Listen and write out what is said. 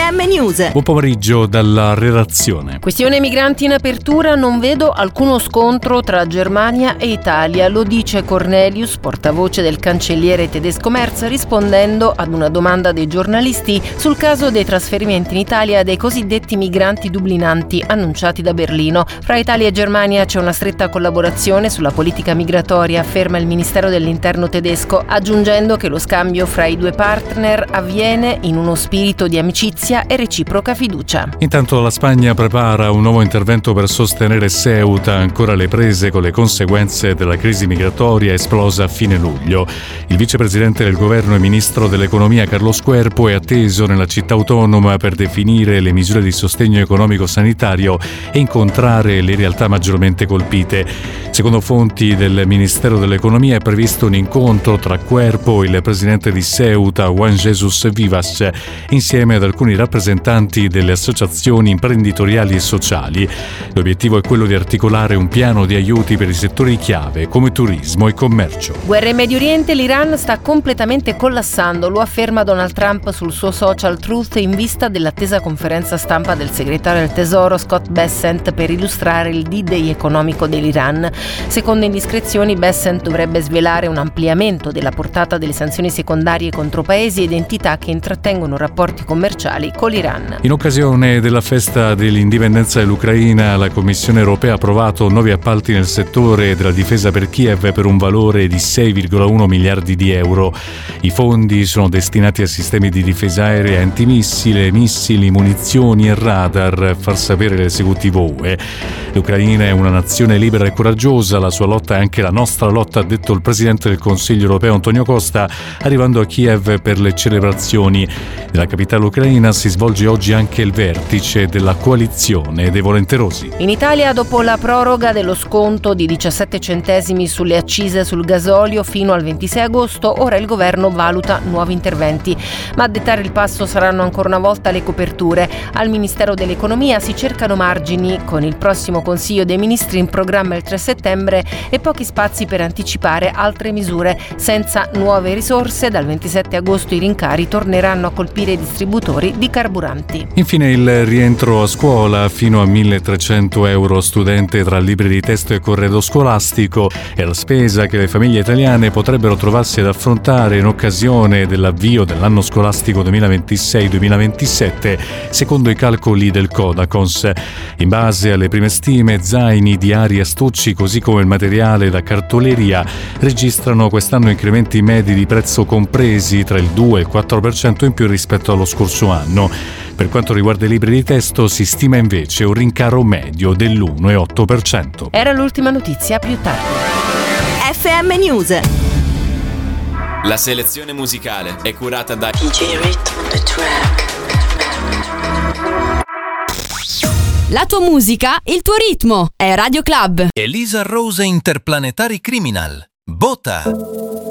FM News. Buon pomeriggio dalla redazione. Questione migranti in apertura, non vedo alcuno scontro tra Germania e Italia, lo dice Cornelius, portavoce del cancelliere tedesco Merz, rispondendo ad una domanda dei giornalisti sul caso dei trasferimenti in Italia dei cosiddetti migranti dublinanti annunciati da Berlino. Fra Italia e Germania c'è una stretta collaborazione sulla politica migratoria, afferma il Ministero dell'Interno tedesco, aggiungendo che lo scambio fra i due partner avviene in uno spirito di amicizia e reciproca fiducia. Intanto la Spagna prepara un nuovo intervento per sostenere Ceuta, ancora alle prese con le conseguenze della crisi migratoria esplosa a fine luglio. Il vicepresidente del governo e ministro dell'economia Carlos Cuerpo è atteso nella città autonoma per definire le misure di sostegno economico-sanitario e incontrare le realtà maggiormente colpite. Secondo fonti del Ministero dell'Economia è previsto un incontro tra Cuerpo e il presidente di Ceuta, Juan Jesus Vivas, insieme ad alcuni rappresentanti delle associazioni imprenditoriali e sociali. L'obiettivo è quello di articolare un piano di aiuti per i settori chiave come turismo e commercio. Guerra in Medio Oriente, l'Iran sta completamente collassando, lo afferma Donald Trump sul suo social Truth in vista dell'attesa conferenza stampa del segretario del Tesoro Scott Bessent per illustrare il D-Day economico dell'Iran. Secondo indiscrezioni, Bessent dovrebbe svelare un ampliamento della portata delle sanzioni secondarie contro paesi ed entità che intrattengono rapporti commerciali con l'Iran. In occasione della festa dell'indipendenza dell'Ucraina, la Commissione europea ha approvato nuovi appalti nel settore della difesa per Kiev per un valore di 6,1 miliardi di euro. I fondi sono destinati a sistemi di difesa aerea, antimissile, missili, munizioni e radar, far sapere l'esecutivo UE. L'Ucraina è una nazione libera e coraggiosa, la sua lotta è anche la nostra lotta, ha detto il presidente del Consiglio europeo Antonio Costa, arrivando a Kiev per le celebrazioni. Nella capitale ucraina si svolge oggi anche il vertice della coalizione dei volenterosi. In Italia, dopo la proroga dello sconto di 17 centesimi sulle accise sul gasolio fino al 26 agosto, ora il governo valuta nuovi interventi. Ma a dettare il passo saranno ancora una volta le coperture. Al Ministero dell'Economia si cercano margini con il prossimo Consiglio dei Ministri in programma il 3 settembre e pochi spazi per anticipare altre misure. Senza nuove risorse, dal 27 agosto i rincari torneranno a colpire i distributori di carburanti. Infine il rientro a scuola, fino a 1.300 euro studente tra libri di testo e corredo scolastico, è la spesa che le famiglie italiane potrebbero trovarsi ad affrontare in occasione dell'avvio dell'anno scolastico 2026-2027, secondo i calcoli del Codacons. In base alle prime stime, zaini, diari e astucci, così come il materiale da cartoleria, registrano quest'anno incrementi medi di prezzo compresi tra il 2 e il 4% in più rispetto allo scorso anno. Per quanto riguarda i libri di testo, si stima invece un rincaro medio dell'1,8%. Era l'ultima notizia, più tardi. FM News. La selezione musicale è curata da DJ Rhythm on the track. La tua musica, il tuo ritmo, è Radio Club. Elisa Rose Interplanetary Criminal. Bota.